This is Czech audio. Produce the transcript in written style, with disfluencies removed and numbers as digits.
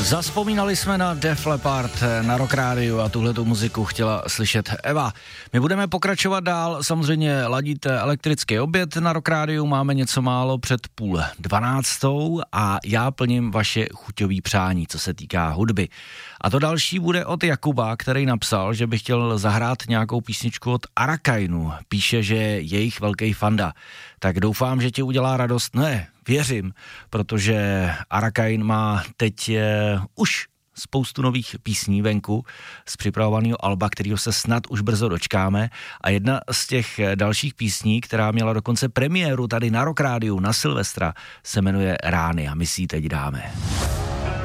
Zavzpomínali jsme na Def Leppard na Rock Radio a tuhletu muziku chtěla slyšet Eva. My budeme pokračovat dál, samozřejmě ladíte elektrický oběd na Rock Radio, máme něco málo před 11:30 a já plním vaše chuťový přání, co se týká hudby. A to další bude od Jakuba, který napsal, že by chtěl zahrát nějakou písničku od Arakainu. Píše, že je jejich velký fanda. Tak doufám, že ti udělá radost. Ne, věřím, protože Arakain má teď už spoustu nových písní venku z připravovaného alba, kterého se snad už brzo dočkáme. A jedna z těch dalších písní, která měla dokonce premiéru tady na Rock Rádiu na Silvestra, se jmenuje Rány a my si ji teď dáme.